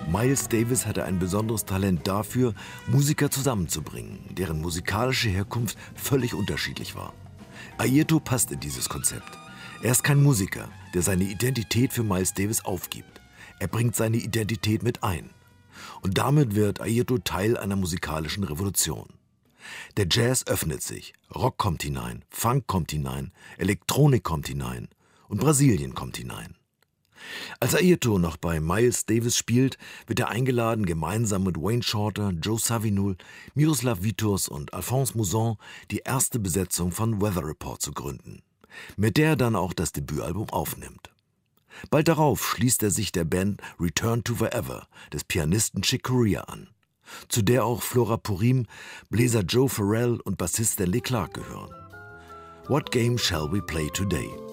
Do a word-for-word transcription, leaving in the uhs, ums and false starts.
Miles Davis hatte ein besonderes Talent dafür, Musiker zusammenzubringen, deren musikalische Herkunft völlig unterschiedlich war. Airto passt in dieses Konzept. Er ist kein Musiker, der seine Identität für Miles Davis aufgibt. Er bringt seine Identität mit ein. Und damit wird Airto Teil einer musikalischen Revolution. Der Jazz öffnet sich, Rock kommt hinein, Funk kommt hinein, Elektronik kommt hinein und Brasilien kommt hinein. Als Airto noch bei Miles Davis spielt, wird er eingeladen, gemeinsam mit Wayne Shorter, Joe Zawinul, Miroslav Vitous und Alphonse Mouzon die erste Besetzung von Weather Report zu gründen, mit der er dann auch das Debütalbum aufnimmt. Bald darauf schließt er sich der Band Return to Forever des Pianisten Chick Corea an, zu der auch Flora Purim, Bläser Joe Farrell und Bassist Stanley Clarke gehören. What game shall we play today?